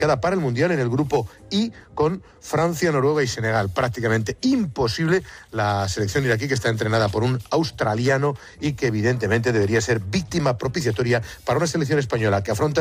para el Mundial en el grupo I con Francia, Noruega y Senegal. Prácticamente imposible la selección iraquí, que está entrenada por un australiano y que evidentemente debería ser víctima propiciatoria para una selección española que afronta